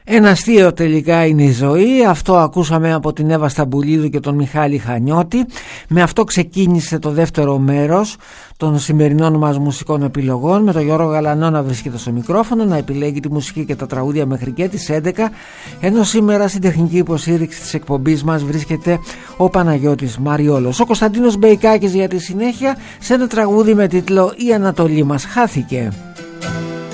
Ένα αστείο τελικά είναι η ζωή. Αυτό ακούσαμε από την Εύα Σταμπουλίδου και τον Μιχάλη Χανιώτη. Με αυτό ξεκίνησε το δεύτερο μέρος των σημερινών μας μουσικών επιλογών, με τον Γιώργο Γαλανό να βρίσκεται στο μικρόφωνο, να επιλέγει τη μουσική και τα τραγούδια μέχρι και τις 11, ενώ σήμερα στην τεχνική υποστήριξη της εκπομπής μας βρίσκεται ο Παναγιώτης Μαριόλος. Ο Κωνσταντίνος Μπεϊκάκης για τη συνέχεια σε ένα τραγούδι με τίτλο «Η Ανατολή μας χάθηκε».